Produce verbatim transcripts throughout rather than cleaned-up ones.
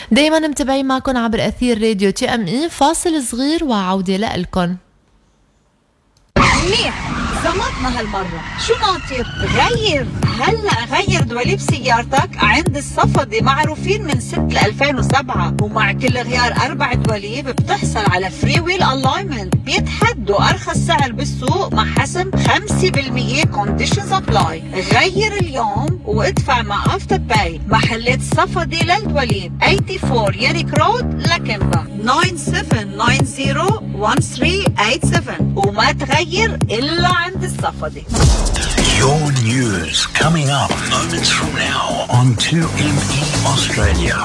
دايما متابعين معكم عبر أثير راديو تي ام اي. فاصل صغير وعودة لألكن. منيح زمطنا هالمرة. شو ناطر؟ غير هلا غير دواليب سيارتك عند الصفدي، معروفين من سنة ألفين وسبعة، ومع كل غيار أربع دواليب بتحصل على فري ويل الاينمنت، بيتحدوا أرخص سعر بالسوق مع حسم خمسة بالمية كونديشنز ابلاي. غير اليوم وادفع مع افتر باي. محلات الصفدي للدواليب أربعة وثمانين ياريك رود لكنبا تسعة سبعة تسعة صفر واحد ثلاثة ثمانية سبعة، وما تغير إلا عند الصفدي. Your news coming up moments from now on two M E Australia.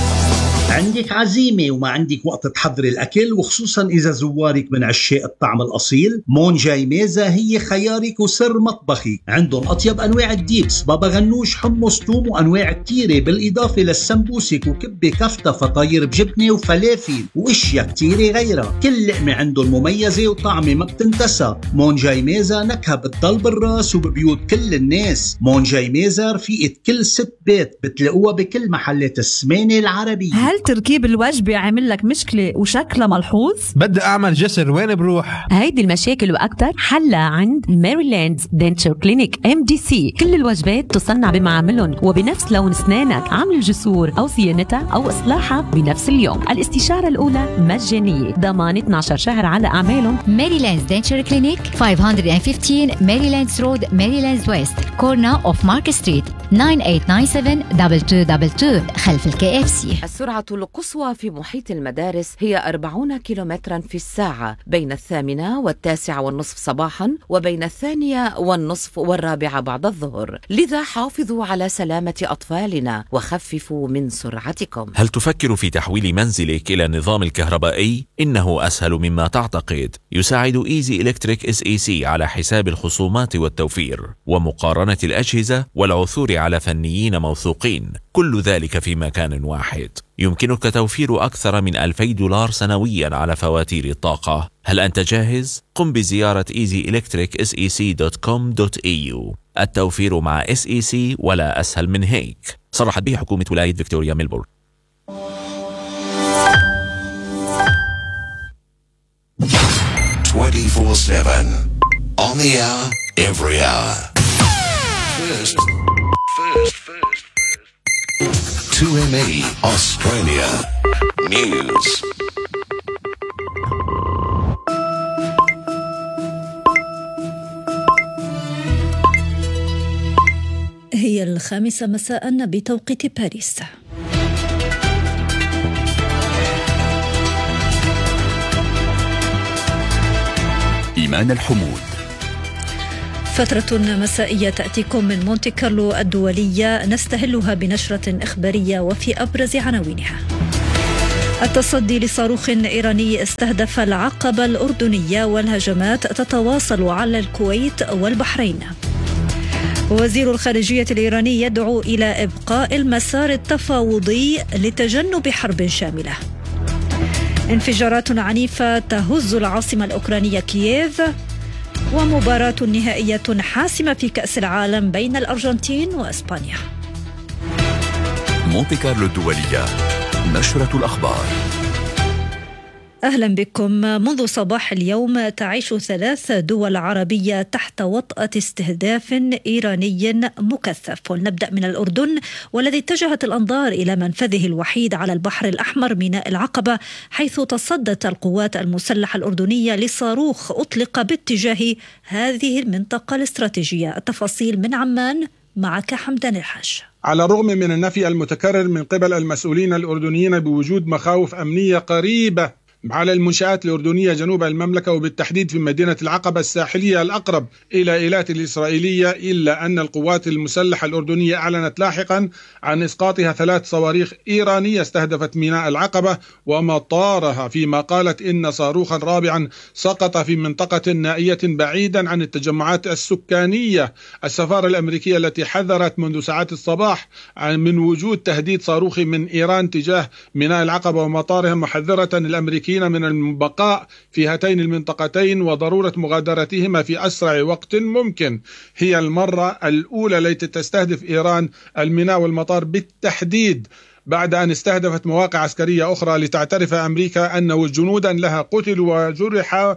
عندك عزيمة وما عندك وقت تحضري الأكل، وخصوصا إذا زوارك من عشاق الطعم الأصيل، مونجاي ميزة هي خيارك وسر مطبخي. عندهم أطيب أنواع الديبس، بابا غنوش، حمص، توم، وأنواع كتيرة، بالإضافة للسمبوسك وكبة كفتة، فطاير بجبنة وفلافل وإشياء كتيرة غيرها. كل لقمة عندهم مميزة وطعمة ما بتنتسى. مونجاي ميزة نكهة بتضل بالراس وببيوت كل الناس. مونجاي ميزة رفيقة كل ست بيت، بتلاقوها بكل محلات السمانة العربية. هل تركيب الوجبة عامل لك مشكلة وشكلها ملحوظ؟ بدي أعمل جسر، وين بروح؟ هيدي المشاكل وأكتر حلها عند ميريلاند دنتشر كلينيك إم دي سي. كل الوجبات تصنع بمعاملهم وبنفس لون أسنانك، عمل الجسور أو صيانتها أو إصلاحها بنفس اليوم. الاستشارة الأولى مجانية، ضمان اثني عشر شهر على أعمالهم. ميريلاند دنتشر كلينيك خمسمية وخمستاشر ميريلاند رود، ميريلاند ويست، كورنا أوف مارك ستريت، تسعة ثمانية تسعة سبعة اثنين اثنين اثنين اثنين خلف الكي اف سي. السرعة القصوى في محيط المدارس هي أربعين كيلومترا في الساعة، بين الثامنة والتاسعة والنصف صباحا، وبين الثانية والنصف والرابعة بعد الظهر. لذا حافظوا على سلامة أطفالنا وخففوا من سرعتكم. هل تفكر في تحويل منزلك إلى النظام الكهربائي؟ إنه أسهل مما تعتقد. يساعد إيزي إلكتريك إس إي سي على حساب الخصومات والتوفير ومقارنة الأجهزة والعثور على فنيين موثوقين، كل ذلك في مكان واحد. يمكنك توفير أكثر من ألفي دولار سنويا على فواتير الطاقة. هل أنت جاهز؟ قم بزيارة ايزي إلكتريك إس إي سي دوت كوم دوت إي يو. التوفير مع إس إي سي ولا أسهل من هيك. صرحت به حكومة ولاية فيكتوريا ميلبورن. twenty-four seven on the hour, every hour. First, first, first, first. two M E Australia News. هي الخامسة مساء بتوقيت باريس. إيمان الحمود. فترة مسائية تأتيكم من مونتي كارلو الدولية، نستهلها بنشرة إخبارية وفي أبرز عناوينها: التصدي لصاروخ إيراني استهدف العقبة الأردنية، والهجمات تتواصل على الكويت والبحرين. وزير الخارجية الإيراني يدعو إلى إبقاء المسار التفاوضي لتجنب حرب شاملة. انفجارات عنيفة تهز العاصمة الأوكرانية كييف. ومباراة نهائية حاسمة في كأس العالم بين الأرجنتين وإسبانيا. مونتي كارلو الدولية، نشرة الأخبار. أهلا بكم. منذ صباح اليوم تعيش ثلاث دول عربية تحت وطأة استهداف إيراني مكثف، ونبدأ من الأردن، والذي اتجهت الأنظار إلى منفذه الوحيد على البحر الأحمر ميناء العقبة، حيث تصدت القوات المسلحة الأردنية لصاروخ أطلق باتجاه هذه المنطقة الاستراتيجية. التفاصيل من عمان، معك حمدان الحاج. على الرغم من النفي المتكرر من قبل المسؤولين الأردنيين بوجود مخاوف أمنية قريبة على المنشآت الأردنية جنوب المملكة، وبالتحديد في مدينة العقبة الساحلية الأقرب إلى إيلات الإسرائيلية، إلا أن القوات المسلحة الأردنية أعلنت لاحقا عن إسقاطها ثلاث صواريخ إيرانية استهدفت ميناء العقبة ومطارها، فيما قالت إن صاروخا رابعا سقط في منطقة نائية بعيدا عن التجمعات السكانية. السفارة الأمريكية التي حذرت منذ ساعات الصباح من وجود تهديد صاروخي من إيران تجاه ميناء العقبة ومطارها، محذرة الأمريكية الأمريكيين من البقاء في هاتين المنطقتين وضرورة مغادرتهما في أسرع وقت ممكن. هي المرة الأولى التي تستهدف إيران الميناء والمطار بالتحديد بعد أن استهدفت مواقع عسكرية أخرى لتعترف أمريكا أنه جنودا لها قتلوا وجرح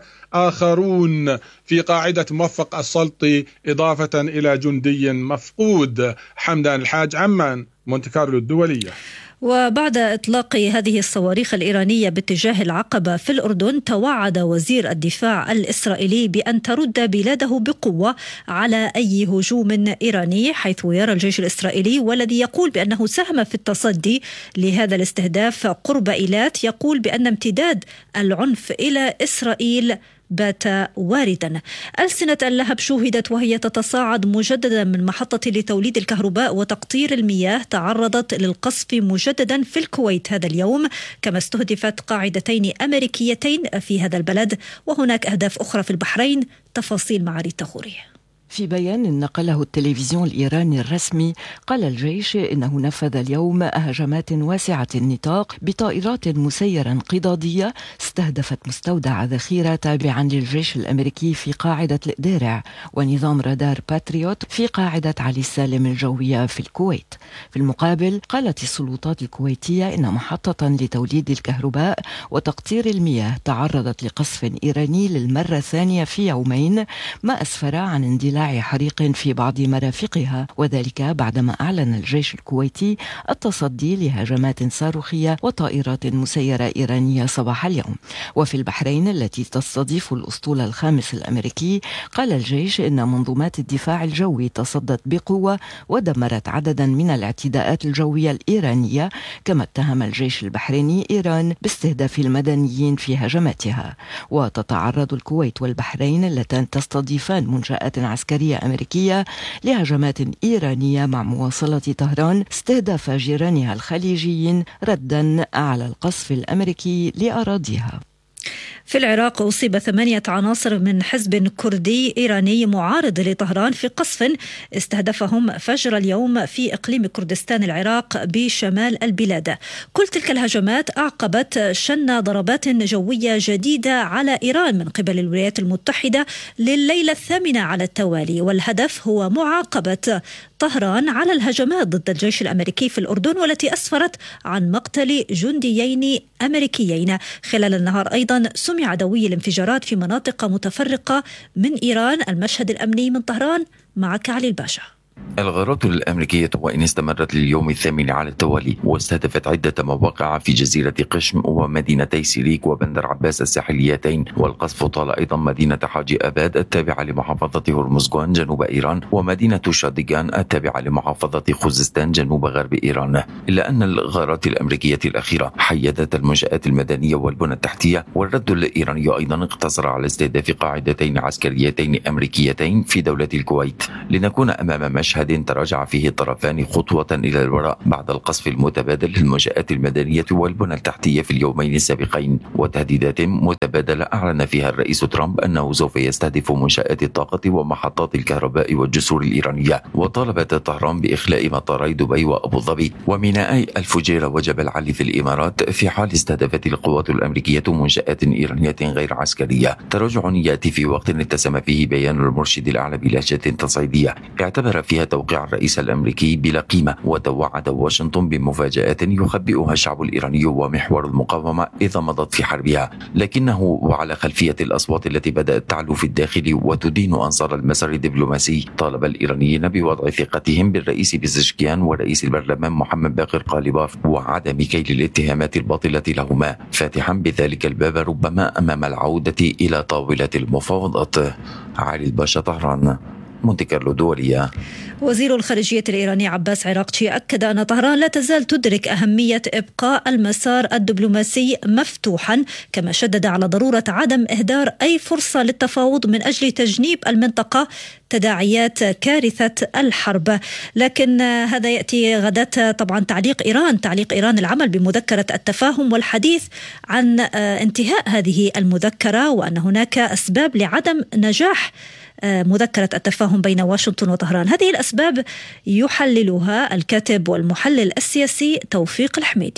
آخرون في قاعدة موفق السلطي إضافة إلى جندي مفقود. حمدان الحاج، عمان، مونتي كارلو الدولية. وبعد إطلاق هذه الصواريخ الإيرانية باتجاه العقبة في الأردن، توعد وزير الدفاع الإسرائيلي بأن ترد بلاده بقوة على أي هجوم إيراني، حيث يرى الجيش الإسرائيلي والذي يقول بأنه ساهم في التصدي لهذا الاستهداف قرب إيلات، يقول بأن امتداد العنف إلى إسرائيل بات واردا. ألسنة اللهب شوهدت وهي تتصاعد مجددا من محطة لتوليد الكهرباء وتقطير المياه تعرضت للقصف مجددا في الكويت هذا اليوم، كما استهدفت قاعدتين أمريكيتين في هذا البلد، وهناك أهداف أخرى في البحرين. تفاصيل مع ريتا خوري. في بيان نقله التلفزيون الإيراني الرسمي، قال الجيش إنه نفذ اليوم هجمات واسعة النطاق بطائرات مسيرة انقضاضية استهدفت مستودع ذخيرة تابعا للجيش الأمريكي في قاعدة الإدارع، ونظام رادار باتريوت في قاعدة علي السالم الجوية في الكويت. في المقابل قالت السلطات الكويتية إن محطة لتوليد الكهرباء وتقطير المياه تعرضت لقصف إيراني للمرة الثانية في يومين، ما أسفر عن اندلاع حريق في بعض مرافقها، وذلك بعدما أعلن الجيش الكويتي التصدي لهجمات صاروخية وطائرات مسيرة إيرانية صباح اليوم. وفي البحرين التي تستضيف الأسطول الخامس الأمريكي، قال الجيش إن منظومات الدفاع الجوي تصدت بقوة ودمرت عددا من الاعتداءات الجوية الإيرانية، كما اتهم الجيش البحريني إيران باستهداف المدنيين في هجماتها. وتتعرض الكويت والبحرين اللتان تستضيفان منشآت عسكرية أمريكية لهجمات إيرانية، مع مواصلة طهران استهداف جيرانها الخليجيين ردا على القصف الأمريكي لأراضيها. في العراق أصيب ثمانية عناصر من حزب كردي إيراني معارض لطهران في قصف استهدفهم فجر اليوم في إقليم كردستان العراق بشمال البلاد. كل تلك الهجمات أعقبت شن ضربات جوية جديدة على إيران من قبل الولايات المتحدة لليلة الثامنة على التوالي، والهدف هو معاقبة طهران على الهجمات ضد الجيش الأمريكي في الأردن، والتي أسفرت عن مقتل جنديين أمريكيين. خلال النهار أيضا سمع دوي الانفجارات في مناطق متفرقة من إيران. المشهد الأمني من طهران معك علي الباشا. الغارات الأمريكية وإن استمرت لليوم الثامن على التوالي واستهدفت عدة مواقع في جزيرة قشم ومدينتي سيريك وبندر عباس الساحليتين، والقصف طال أيضا مدينة حاجي أباد التابعة لمحافظة هرمزغان جنوب إيران ومدينة شاديغان التابعة لمحافظة خوزستان جنوب غرب إيران. إلا أن الغارات الأمريكية الأخيرة حيدت المنشآت المدنية والبنى التحتية، والرد الإيراني أيضا اقتصر على استهداف قاعدتين عسكريتين أمريكيتين في دولة الكويت، لنكون أمام مشهد تراجع فيه الطرفان خطوة إلى الوراء بعد القصف المتبادل للمنشآت المدنية والبنى التحتية في اليومين السابقين، وتهديدات متبادلة أعلن فيها الرئيس ترامب أنه سوف يستهدف منشآت الطاقة ومحطات الكهرباء والجسور الإيرانية. وطالبت طهران بإخلاء مطاري دبي وأبو ظبي ومينائي الفجيرة وجبل علي في الإمارات في حال استهدفت القوات الأمريكية منشآت إيرانية غير عسكرية. تراجع يأتي في وقت اتسم فيه بيان المرشد الأعلى بلهجة تصعيدية اعتبر فيها توقيع الرئيس الأمريكي بلا قيمة، وتوعد واشنطن بمفاجآت يخبئها الشعب الإيراني ومحور المقاومة إذا مضت في حربها. لكنه وعلى خلفية الأصوات التي بدأت تعلو في الداخل وتدين أنصار المسار الدبلوماسي، طالب الإيرانيين بوضع ثقتهم بالرئيس بزشكيان ورئيس البرلمان محمد باقر قالباف وعدم كيل الاتهامات الباطلة لهما، فاتحا بذلك الباب ربما أمام العودة إلى طاولة المفاوضات. علي الباشا، طهران، مونتي كارلو دولية. وزير الخارجية الإيراني عباس عراقچي أكد أن طهران لا تزال تدرك أهمية إبقاء المسار الدبلوماسي مفتوحا، كما شدد على ضرورة عدم إهدار أي فرصة للتفاوض من أجل تجنيب المنطقة تداعيات كارثة الحرب. لكن هذا يأتي غداة طبعا تعليق إيران تعليق إيران العمل بمذكرة التفاهم والحديث عن انتهاء هذه المذكرة، وأن هناك أسباب لعدم نجاح مذكرة التفاهم بين واشنطن وطهران. هذه الأسباب يحللها الكاتب والمحلل السياسي توفيق الحميدي.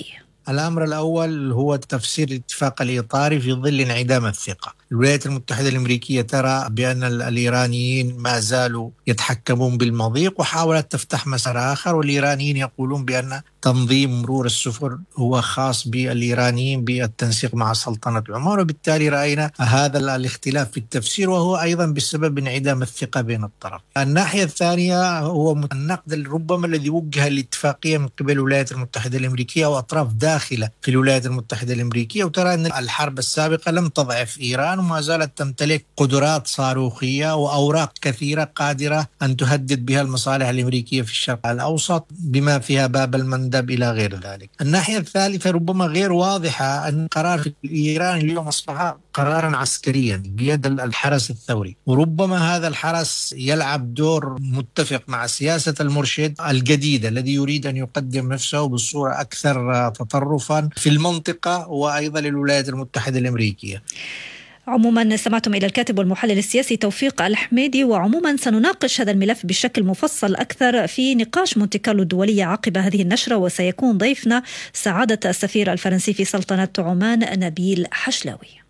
الأمر الأول هو تفسير الاتفاق الإطاري في ظل انعدام الثقة. الولايات المتحدة الأمريكية ترى بأن الإيرانيين ما زالوا يتحكمون بالمضيق وحاولت تفتح مسار آخر، والإيرانيين يقولون بأن تنظيم مرور السفن هو خاص بالإيرانيين بالتنسيق مع سلطنة عمان، وبالتالي رأينا هذا الاختلاف في التفسير وهو أيضا بسبب انعدام الثقة بين الطرف. الناحية الثانية هو النقد ربما الذي وجه الاتفاقية من قبل الولايات المتحدة الأمريكية وأطراف داخلة في الولايات المتحدة الأمريكية، وترى أن الحرب السابقة لم تضعف إيران وما زالت تمتلك قدرات صاروخية وأوراق كثيرة قادرة أن تهدد بها المصالح الأمريكية في الشرق الأوسط بما فيها باب المندب إلى غير ذلك. الناحية الثالثة ربما غير واضحة أن قرار في إيران اليوم أصبح قرارا عسكريا بيد الحرس الثوري، وربما هذا الحرس يلعب دور متفق مع سياسة المرشد الجديد الذي يريد أن يقدم نفسه بصورة أكثر تطرفا في المنطقة وأيضا للولايات المتحدة الأمريكية. عموما سمعتم إلى الكاتب والمحلل السياسي توفيق الحميدي، وعموما سنناقش هذا الملف بشكل مفصل أكثر في نقاش مونتي كارلو الدولية عقب هذه النشرة، وسيكون ضيفنا سعادة السفير الفرنسي في سلطنة عمان نبيل حشلاوي.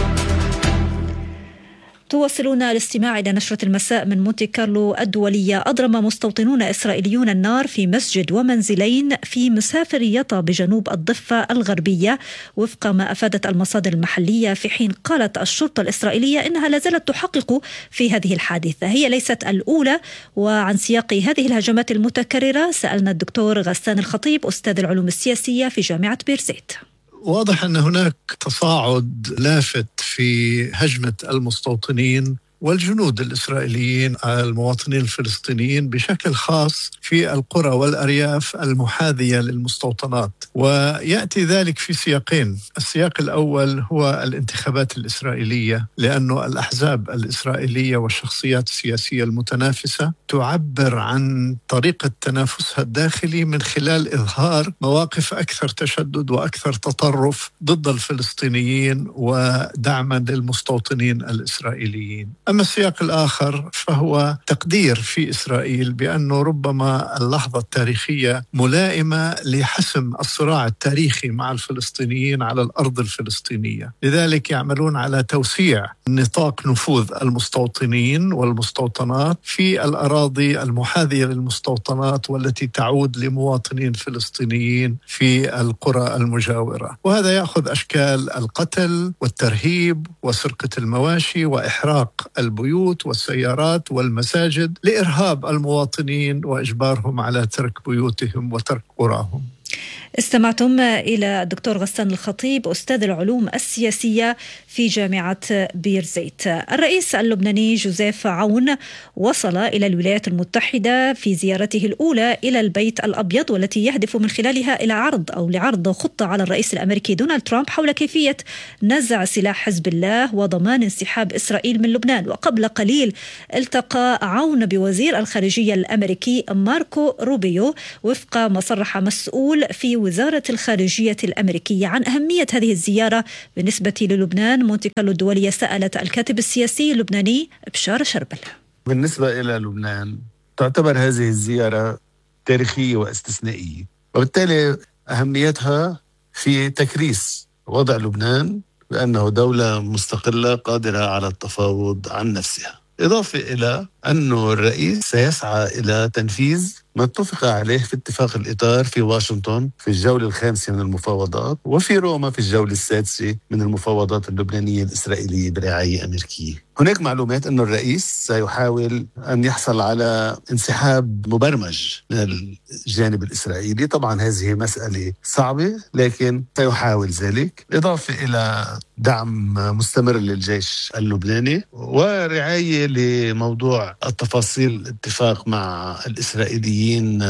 تواصلون الاستماع إلى نشرة المساء من مونتي كارلو الدولية. أضرم مستوطنون إسرائيليون النار في مسجد ومنزلين في مسافرية بجنوب الضفة الغربية وفق ما أفادت المصادر المحلية، في حين قالت الشرطة الإسرائيلية إنها لازالت تحقق في هذه الحادثة. هي ليست الأولى. وعن سياق هذه الهجمات المتكررة سألنا الدكتور غسان الخطيب أستاذ العلوم السياسية في جامعة بيرزيت. واضح أن هناك تصاعد لافت في هجمة المستوطنين والجنود الإسرائيليين على المواطنين الفلسطينيين بشكل خاص في القرى والأرياف المحاذية للمستوطنات، ويأتي ذلك في سياقين. السياق الأول هو الانتخابات الإسرائيلية، لأن الأحزاب الإسرائيلية والشخصيات السياسية المتنافسة تعبر عن طريقة تنافسها الداخلي من خلال إظهار مواقف أكثر تشدد وأكثر تطرف ضد الفلسطينيين ودعما للمستوطنين الإسرائيليين. أما السياق الآخر فهو تقدير في إسرائيل بأنه ربما اللحظة التاريخية ملائمة لحسم الصراع التاريخي مع الفلسطينيين على الأرض الفلسطينية، لذلك يعملون على توسيع نطاق نفوذ المستوطنين والمستوطنات في الأراضي المحاذية للمستوطنات والتي تعود لمواطنين فلسطينيين في القرى المجاورة، وهذا يأخذ أشكال القتل والترهيب وسرقة المواشي وإحراق البيوت والسيارات والمساجد لإرهاب المواطنين وإجبارهم على ترك بيوتهم وترك قراهم. استمعتم إلى الدكتور غسان الخطيب أستاذ العلوم السياسية في جامعة بيرزيت. الرئيس اللبناني جوزيف عون وصل إلى الولايات المتحدة في زيارته الأولى إلى البيت الأبيض، والتي يهدف من خلالها إلى عرض أو لعرض خطة على الرئيس الأمريكي دونالد ترامب حول كيفية نزع سلاح حزب الله وضمان انسحاب إسرائيل من لبنان. وقبل قليل التقى عون بوزير الخارجية الأمريكي ماركو روبيو وفق ما صرح مسؤول في وزارة الخارجية الأمريكية عن أهمية هذه الزيارة بالنسبة للبنان. مونتي كارلو الدولية سألت الكاتب السياسي اللبناني بشار شربل. بالنسبة إلى لبنان تعتبر هذه الزيارة تاريخية واستثنائية، وبالتالي أهميتها في تكريس وضع لبنان بأنه دولة مستقلة قادرة على التفاوض عن نفسها، إضافة إلى أنه الرئيس سيسعى إلى تنفيذ ما اتفق عليه في اتفاق الإطار في واشنطن في الجولة الخامسة من المفاوضات، وفي روما في الجولة السادسة من المفاوضات اللبنانية الإسرائيلية برعاية أمريكية. هناك معلومات أن الرئيس سيحاول أن يحصل على انسحاب مبرمج من الجانب الإسرائيلي. طبعا هذه مسألة صعبة لكن سيحاول ذلك، إضافة إلى دعم مستمر للجيش اللبناني ورعاية لموضوع التفاصيل الاتفاق مع الإسرائيليين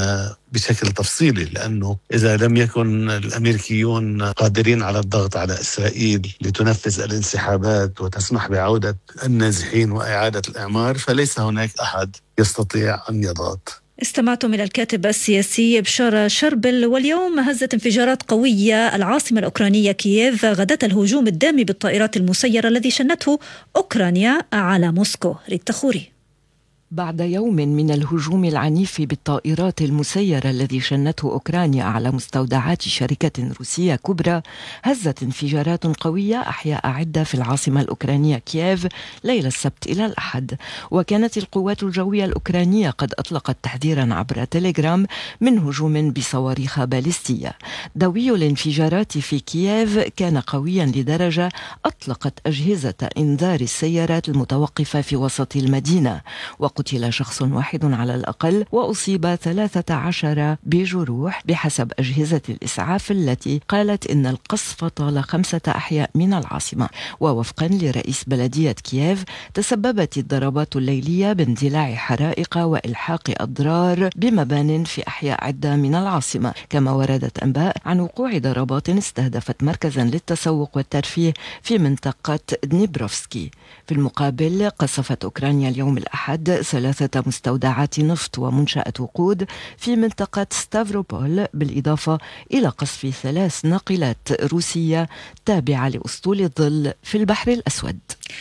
بشكل تفصيلي، لأنه إذا لم يكن الأمريكيون قادرين على الضغط على إسرائيل لتنفذ الانسحابات وتسمح بعودة النازحين وإعادة الإعمار فليس هناك أحد يستطيع أن يضغط. استمعتم إلى الكاتب السياسي بشار شربل. واليوم هزت انفجارات قوية العاصمة الأوكرانية كييف غداة الهجوم الدامي بالطائرات المسيرة الذي شنته أوكرانيا على موسكو. ريت تخوري. بعد يوم من الهجوم العنيف بالطائرات المسيرة الذي شنته أوكرانيا على مستودعات شركة روسية كبرى، هزت انفجارات قوية أحياء عدة في العاصمة الأوكرانية كييف ليلة السبت إلى الأحد. وكانت القوات الجوية الأوكرانية قد أطلقت تحذيرا عبر تيليجرام من هجوم بصواريخ باليستية. دوي الانفجارات في كييف كان قويا لدرجة أطلقت أجهزة إنذار السيارات المتوقفة في وسط المدينة، وقتل شخص واحد على الأقل وأصيب ثلاثة عشر بجروح بحسب أجهزة الإسعاف التي قالت إن القصف طال خمسة أحياء من العاصمة. ووفقا لرئيس بلدية كييف تسببت الضربات الليلية باندلاع حرائق وإلحاق أضرار بمبان في أحياء عدة من العاصمة. كما وردت أنباء عن وقوع ضربات استهدفت مركزا للتسوق والترفيه في منطقة دنيبروفسكي. في المقابل قصفت أوكرانيا اليوم الأحد ثلاثة مستودعات نفط ومنشأة وقود في منطقة ستافروبول، بالإضافة إلى قصف ثلاث ناقلات روسية تابعة لأسطول الظل في البحر الأسود.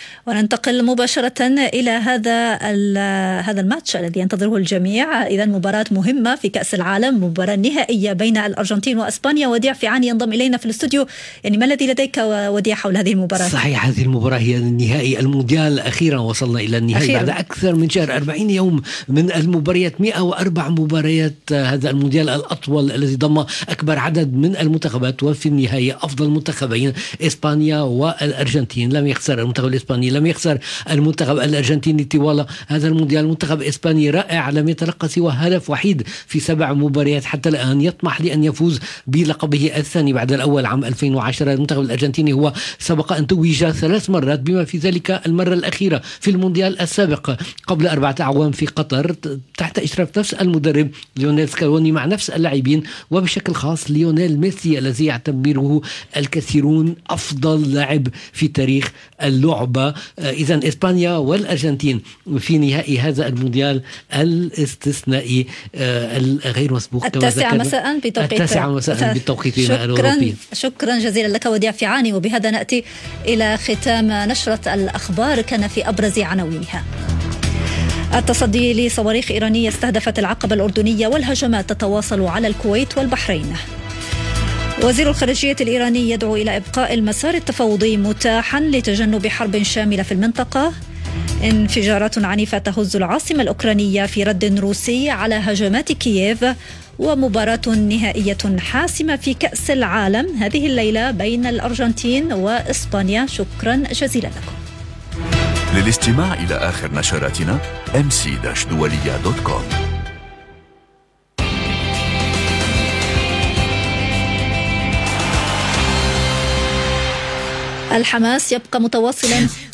وننتقل مباشرة إلى هذا هذا الماتش الذي ينتظره الجميع. إذا مباراة مهمة في كأس العالم، مباراة نهائية بين الأرجنتين وأسبانيا. وديع فيعاني ينضم إلينا في الاستوديو. يعني ما الذي لديك وديع حول هذه المباراة؟ صحيح، هذه المباراة هي النهائي المونديال. أخيرا وصلنا إلى النهائي أخيراً. بعد أكثر من شهر أربعين يوم من المباريات، مئة وأربع مباريات. هذا المونديال الأطول الذي ضم أكبر عدد من المنتخبات، وفي النهاية أفضل منتخبين إسبانيا والأرجنتين. لم يخسر المنتخب الإسباني، لم يخسر المنتخب الأرجنتيني طوال هذا المونديال. المنتخب الإسباني رائع، لم يتلقى سوى هدف وحيد في سبع مباريات حتى الآن. يطمح لأن يفوز بلقبه الثاني بعد الأول عام ألفين وعشرة. المنتخب الأرجنتيني هو سبق أن توج ثلاث مرات، بما في ذلك المرة الأخيرة في المونديال السابق قبل أربعة أعوام في قطر تحت إشراف نفس المدرب ليونيل سكالوني مع نفس اللاعبين، وبشكل خاص ليونيل ميسي الذي يعتبره الكثيرون أفضل لاعب في تاريخ اللعبة. إذن إسبانيا والأرجنتين في نهائي هذا المونديال الاستثنائي الغير مسبوق، التاسعة مساء بتوقيت التاسعة مساء بتوقيتنا الأوروبي. شكرا جزيلا لك وديع فيعاني. وبهذا نأتي إلى ختام نشرة الأخبار كان في أبرز عناوينها. التصدي لصواريخ إيرانية استهدفت العقبة الأردنية، والهجمات تتواصل على الكويت والبحرين. وزير الخارجية الإيراني يدعو إلى إبقاء المسار التفاوضي متاحا لتجنب حرب شاملة في المنطقة. انفجارات عنيفة تهز العاصمة الأوكرانية في رد روسي على هجمات كييف. ومباراة نهائية حاسمة في كأس العالم هذه الليلة بين الأرجنتين وإسبانيا. شكرا جزيلا لكم. للاستماع إلى آخر نشراتنا إم سي دولية دوت كوم. الحماس يبقى متواصلا